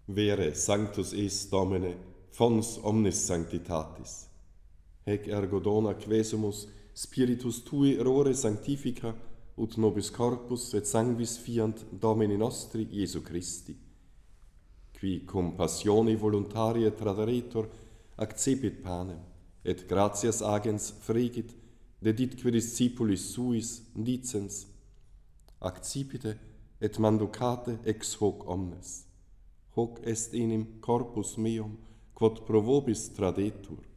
Vere sanctus es Domine, fons omnis sanctitatis. Hec ergo dona quesumus spiritus tui erore sanctifica, ut nobis corpus et sanguis fiant Domini nostri Iesu Christi. Qui cum passione voluntaria traderetur, accepit panem, et gratias agens fregit, deditque discipulis suis, dicens, accipite et manducate ex hoc omnes. Hoc est enim corpus meum, quod pro vobis tradetur.